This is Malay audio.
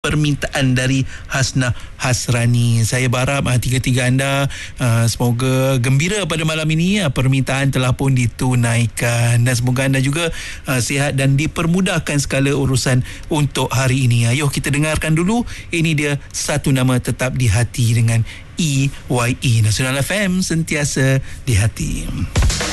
permintaan dari Hasna Hasrani. Saya berharap tiga-tiga anda semoga gembira pada malam ini. Permintaan telah pun ditunaikan dan semoga anda juga sihat dan dipermudahkan segala urusan untuk hari ini. Ayuh kita dengarkan dulu. Ini dia Satu Nama Tetap di Hati dengan EYE. Nasional FM, sentiasa di hati.